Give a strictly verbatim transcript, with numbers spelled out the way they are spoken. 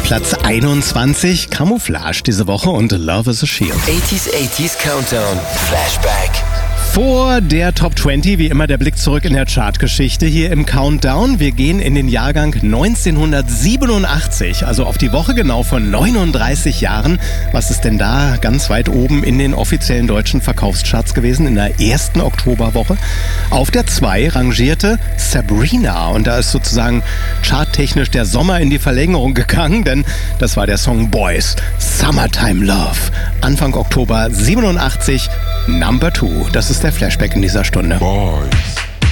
Platz einundzwanzig, Camouflage diese Woche und Love is a Shield. achtziger, achtziger Countdown, Flashback. Vor der Top zwanzig, wie immer der Blick zurück in der Chartgeschichte hier im Countdown. Wir gehen in den Jahrgang neunzehnhundertsiebenundachtzig, also auf die Woche genau von neununddreißig Jahren. Was ist denn da ganz weit oben in den offiziellen deutschen Verkaufscharts gewesen in der ersten Oktoberwoche? Auf der zwei rangierte Sabrina und da ist sozusagen charttechnisch der Sommer in die Verlängerung gegangen, denn das war der Song Boys, Summertime Love. Anfang Oktober siebenundachtzig, Number Two. Das ist der Flashback in dieser Stunde. Boys.